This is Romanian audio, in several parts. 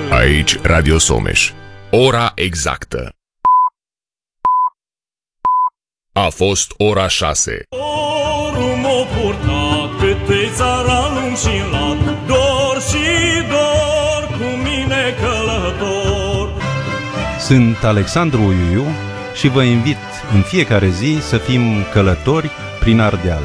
Aici Radio Someș. Ora exactă. A fost ora 6. Dorul m-a purtat pe țara lung și lat, dor și dor cu mine călător. Sunt Alexandru Uiuiu și vă invit în fiecare zi să fim călători prin Ardeal.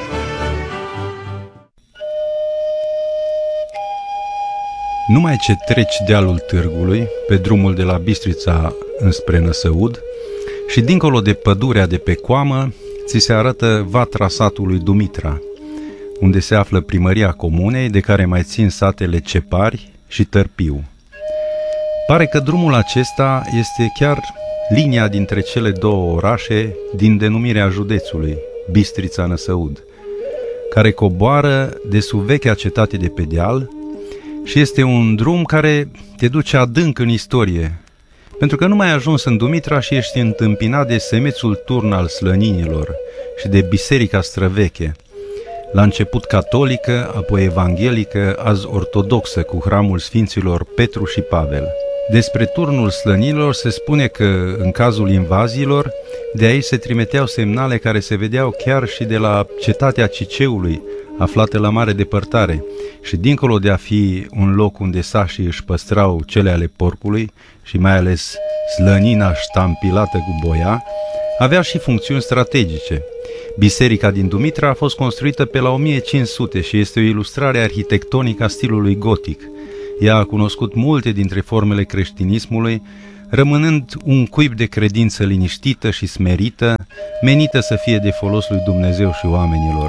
Numai ce treci dealul târgului, pe drumul de la Bistrița înspre Năsăud, și dincolo de pădurea de pe coamă, ți se arătă vatra satului Dumitra, unde se află primăria comunei, de care mai țin satele Cepari și Tărpiu. Pare că drumul acesta este chiar linia dintre cele două orașe din denumirea județului, Bistrița-Năsăud, care coboară de sub vechea cetate de pe deal și este un drum care te duce adânc în istorie, pentru că nu mai ai ajuns în Dumitra și ești întâmpinat de semețul turn al slăninilor și de biserica străveche, la început catolică, apoi evanghelică, azi ortodoxă, cu hramul sfinților Petru și Pavel. Despre turnul slăninilor se spune că, în cazul invaziilor, de aici se trimiteau semnale care se vedeau chiar și de la cetatea Ciceului, aflată la mare depărtare, și dincolo de a fi un loc unde sașii își păstrau cele ale porcului și mai ales slănina ștampilată cu boia, avea și funcțiuni strategice. Biserica din Dumitra a fost construită pe la 1500 și este o ilustrare arhitectonică a stilului gotic. Ea a cunoscut multe dintre formele creștinismului, rămânând un cuib de credință liniștită și smerită, menită să fie de folos lui Dumnezeu și oamenilor.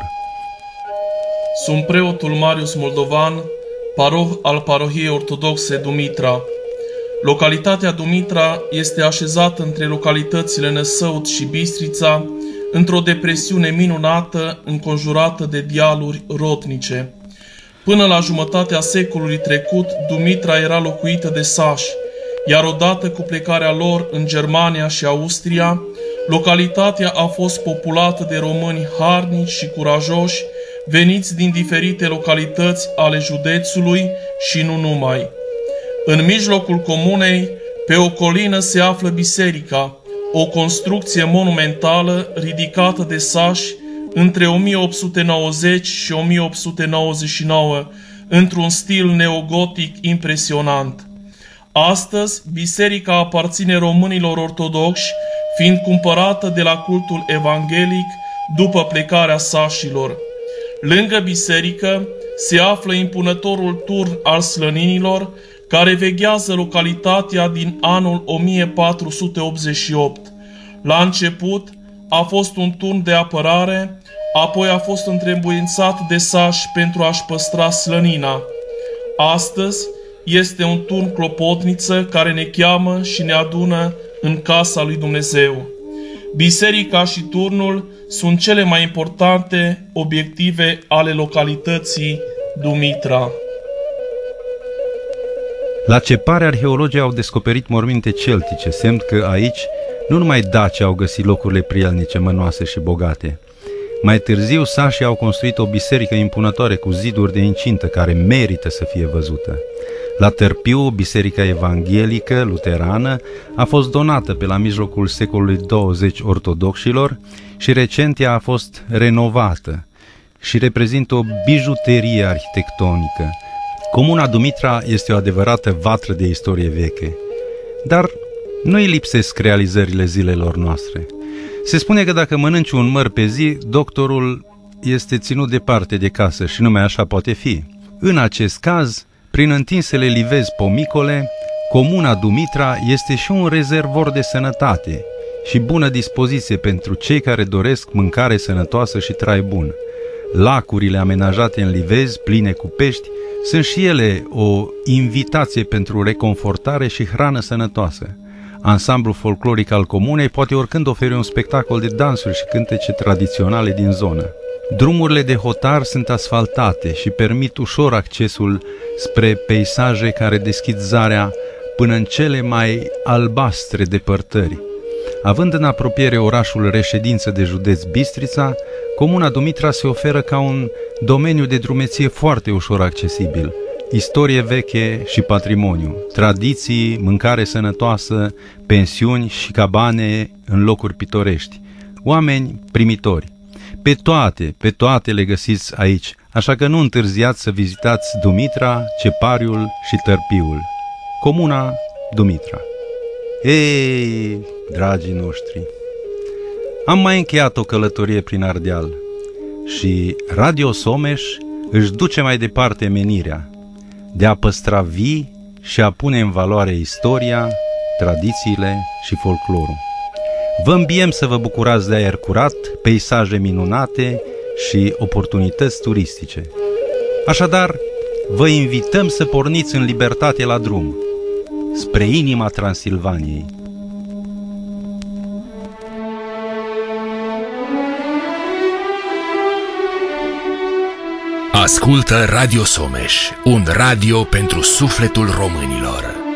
Sunt preotul Marius Moldovan, paroh al parohiei ortodoxe Dumitra. Localitatea Dumitra este așezată între localitățile Năsăud și Bistrița, într-o depresiune minunată, înconjurată de dealuri rotnice. Până la jumătatea secolului trecut, Dumitra era locuită de sași, iar odată cu plecarea lor în Germania și Austria, localitatea a fost populată de români harnici și curajoși, veniți din diferite localități ale județului și nu numai. În mijlocul comunei, pe o colină, se află biserica, o construcție monumentală ridicată de sași între 1890 și 1899, într-un stil neogotic impresionant. Astăzi, biserica aparține românilor ortodoxi, fiind cumpărată de la cultul evanghelic după plecarea sașilor. Lângă biserică se află impunătorul turn al slăninilor, care veghează localitatea din anul 1488. La început a fost un turn de apărare, apoi a fost întrebuințat de sași pentru a-și păstra slănina. Astăzi este un turn clopotniță care ne cheamă și ne adună în casa lui Dumnezeu. Biserica și turnul sunt cele mai importante obiective ale localității Dumitra. La Cepari, arheologii au descoperit morminte celtice, semn că aici nu numai dacii au găsit locurile prielnice, mănoase și bogate. Mai târziu, sașii au construit o biserică impunătoare cu ziduri de incintă, care merită să fie văzută. La Tărpiu, biserica evanghelică luterană a fost donată pe la mijlocul secolului 20 ortodoxilor și recent ea a fost renovată și reprezintă o bijuterie arhitectonică. Comuna Dumitra este o adevărată vatră de istorie veche, dar nu îi lipsesc realizările zilelor noastre. Se spune că dacă mănânci un măr pe zi, doctorul este ținut departe de casă și numai așa poate fi. În acest caz, prin întinsele livezi pomicole, comuna Dumitra este și un rezervor de sănătate și bună dispoziție pentru cei care doresc mâncare sănătoasă și trai bun. Lacurile amenajate în livezi, pline cu pești, sunt și ele o invitație pentru reconfortare și hrană sănătoasă. Ansamblul folcloric al comunei poate oricând oferi un spectacol de dansuri și cântece tradiționale din zonă. Drumurile de hotar sunt asfaltate și permit ușor accesul spre peisaje care deschid zarea până în cele mai albastre depărtări. Având în apropiere orașul reședință de județ Bistrița, comuna Dumitra se oferă ca un domeniu de drumeție foarte ușor accesibil. istorie veche și patrimoniu, tradiții, mâncare sănătoasă, pensiuni și cabane în locuri pitorești, oameni primitori. Pe toate le găsiți aici, așa că nu întârziați să vizitați Dumitra, Cepariul și Tărpiul. Comuna Dumitra. Ei, dragii noștri, am mai încheiat o călătorie prin Ardeal și Radio Someș își duce mai departe menirea de a păstra vii și a pune în valoare istoria, tradițiile și folclorul. Vă îmbiem să vă bucurați de aer curat, peisaje minunate și oportunități turistice. Așadar, vă invităm să porniți în libertate la drum, spre inima Transilvaniei. Ascultă Radio Someș, un radio pentru sufletul românilor.